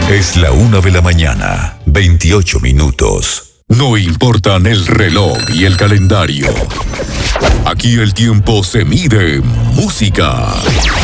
Es la 1 de la mañana, 28 minutos. No importan el reloj y el calendario. Aquí el tiempo se mide en música.